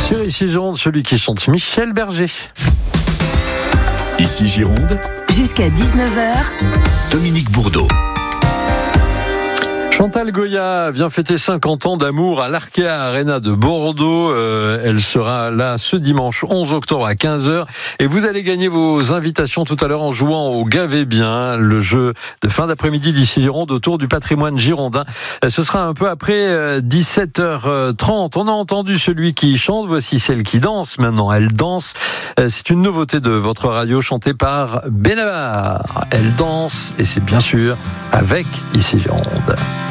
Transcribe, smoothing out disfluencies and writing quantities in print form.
Sur Ici Gironde, celui qui chante Michel Berger. Ici Gironde, jusqu'à 19h, Dominique Bourdeau. Chantal Goya vient fêter 50 ans d'amour à l'Arkea Arena de Bordeaux. Elle sera là ce dimanche 11 octobre à 15h. Et vous allez gagner vos invitations tout à l'heure en jouant au Gavé Bien, le jeu de fin d'après-midi d'Ici Gironde autour du patrimoine girondin. Ce sera un peu après 17h30. On a entendu celui qui chante, voici celle qui danse. Maintenant, elle danse. C'est une nouveauté de votre radio chantée par Benabar. Elle danse et c'est bien sûr avec Ici Gironde.